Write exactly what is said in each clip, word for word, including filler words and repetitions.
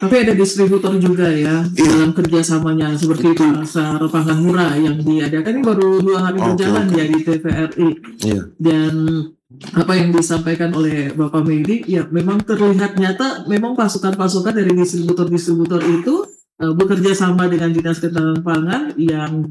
Tapi ada distributor juga ya Iya. dalam kerjasamanya seperti Itu. pasar pangan murah yang diadakan ini baru dua hari Oke, berjalan oke. ya di T V R I. Iya. Dan apa yang disampaikan oleh Bapak Medi, ya memang terlihat nyata memang pasukan-pasukan dari distributor-distributor itu uh, bekerja sama dengan Dinas Ketahanan Pangan yang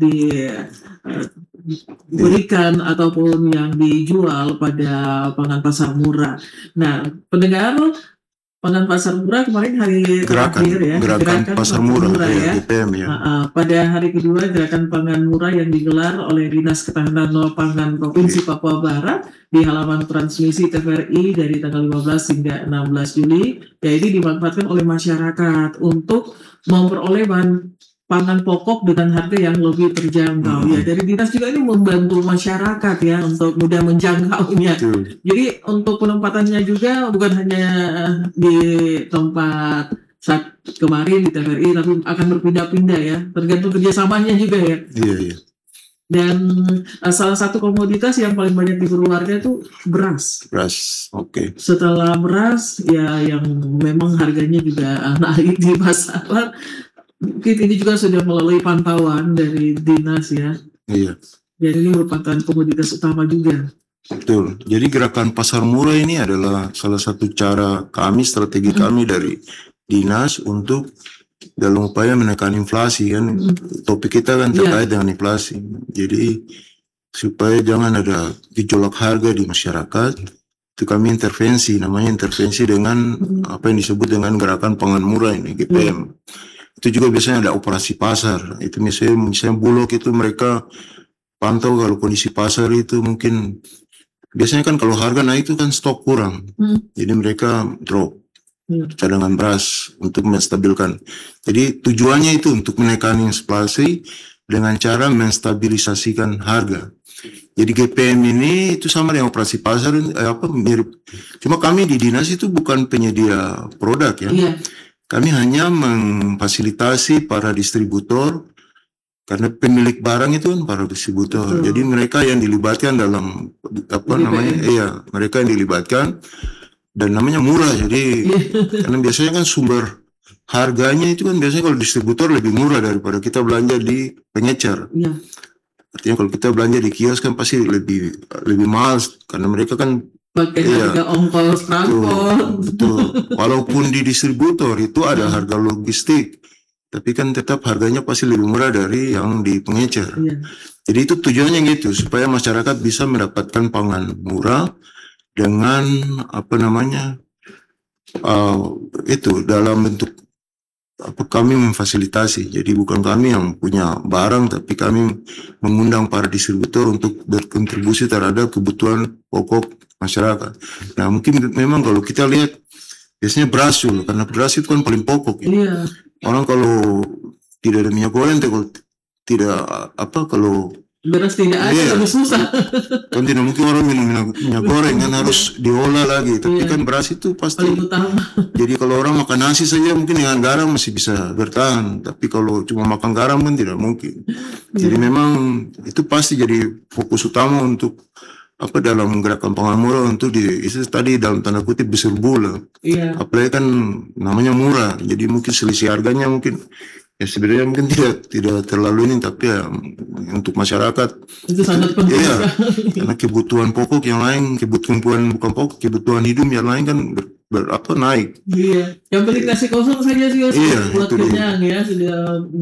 diberikan uh, ataupun yang dijual pada pangan pasar murah. Nah, pendengar, pangan pasar murah kemarin hari Gerakan, terakhir ya, gerakan pasar murah, ya, ya. G P M ya. Uh, uh, pada hari kedua gerakan pangan murah yang digelar oleh Dinas Ketahanan Pangan Provinsi Papua Barat di halaman transmisi T V R I dari tanggal lima belas hingga enam belas Juli, ya ini dimanfaatkan oleh masyarakat untuk memperoleh bahan pangan pokok dengan harga yang lebih terjangkau. Hmm. Ya, dari dinas juga ini membantu masyarakat ya untuk mudah menjangkaunya. Betul. Jadi untuk penempatannya juga bukan hanya di tempat saat kemarin di T V R I, tapi akan berpindah-pindah ya, tergantung kerjasamanya juga ya. Iya, iya. Dan uh, salah satu komoditas yang paling banyak diburu warga itu beras. Beras, oke. Okay. Setelah beras, ya yang memang harganya juga naik di pasaran. Mungkin ini juga sudah melalui pantauan dari dinas ya. Iya. Dan ini merupakan komoditas utama juga. Betul. Jadi gerakan pasar murah ini adalah salah satu cara kami, strategi kami dari dinas untuk dalam upaya menekan inflasi kan. Topik kita kan terkait yeah. dengan inflasi. Jadi supaya jangan ada gejolak harga di masyarakat, itu kami intervensi, namanya intervensi dengan apa yang disebut dengan gerakan pangan murah ini, G P M. Yeah. Itu juga biasanya ada operasi pasar. Itu misalnya, misalnya Bulog itu mereka pantau kalau kondisi pasar itu mungkin biasanya kan kalau harga naik itu kan stok kurang. Hmm. Jadi mereka drop hmm. cadangan beras untuk menstabilkan. Jadi tujuannya itu untuk menekan inflasi dengan cara menstabilisasikan harga. Jadi G P M ini itu sama dengan operasi pasar eh, apa mirip. Cuma kami di dinas itu bukan penyedia produk ya. Yeah. Kami hanya memfasilitasi para distributor karena pemilik barang itu kan para distributor. Betul. Jadi mereka yang dilibatkan dalam apa G P M. Namanya, iya mereka yang dilibatkan dan namanya murah. Jadi karena biasanya kan sumber harganya itu kan biasanya kalau distributor lebih murah daripada kita belanja di pengecer. Ya. Artinya kalau kita belanja di kios kan pasti lebih lebih mahal karena mereka kan pakai iya, harga ongkos transport. Betul. Walaupun di distributor itu ada harga logistik, tapi kan tetap harganya pasti lebih murah dari yang di pengecer. Iya. Jadi itu tujuannya gitu supaya masyarakat bisa mendapatkan pangan murah dengan apa namanya uh, itu dalam bentuk apa kami memfasilitasi. Jadi bukan kami yang punya barang, tapi kami mengundang para distributor untuk berkontribusi terhadap kebutuhan pokok masyarakat. Nah mungkin memang kalau kita lihat biasanya beras dulu, karena beras itu kan paling pokok ya. Iya. Orang kalau tidak ada minyak goreng, kalau tidak apa kalau beras tidak ada iya, lebih susah. Kan tidak mungkin orang minum minyak, minyak goreng kan harus diolah lagi. Tapi iya. kan beras itu pasti. Jadi kalau orang makan nasi saja mungkin dengan garam masih bisa bertahan. Tapi kalau cuma makan garam kan tidak mungkin. Iya. Jadi memang itu pasti jadi fokus utama untuk apa dalam gerakan pangan murah untuk di itu tadi dalam tanda kutip berserbu. Iya. Apalagi kan namanya murah. Jadi mungkin selisih harganya mungkin ya sebenarnya mungkin tidak tidak terlalu ini, tapi ya untuk masyarakat itu sangat penting. Iya, karena kebutuhan pokok yang lain, kebutuhan bukan pokok, kebutuhan hidup yang lain kan ber, ber, apa naik. Iya, yang penting nasi kosong saja sih. Iya, buat kenyang ya sudah.